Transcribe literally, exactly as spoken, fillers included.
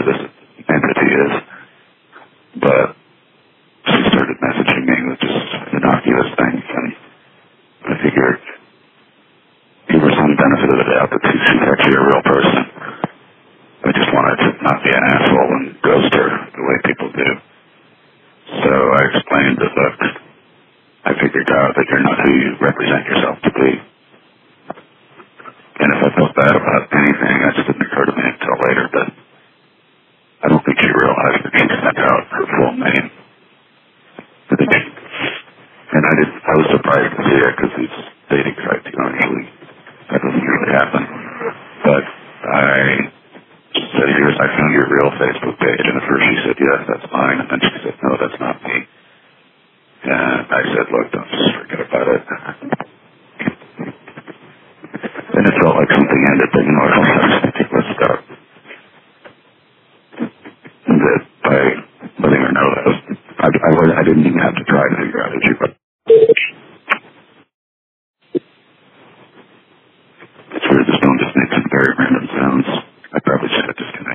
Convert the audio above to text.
whoever this entity is. But she started messaging me with just innocuous things, and I figured give her some benefit of the doubt that she's actually a real person. I just wanted to not be an asshole and ghost her the way people do. So I explained that, look, I figured out that you're not who you represent yourself to be. And if I felt bad about anything, that just didn't occur to me until later, but I don't think she realized that she sent out her full name. I think she, and I didn't, I was surprised to see it because these dating sites, you know, usually, that doesn't usually happen. But I said, here's, I found your real Facebook page, and at first she said, yes, that's mine, and then she said, no, that's not me. And I said, look, don't just forget about it. And it felt like something ended, but you know, I was thinking, let's stop. That by letting her know that I, was, I, I, was, I didn't even have to try to figure out if she was. It's weird, this phone just makes some very random sounds.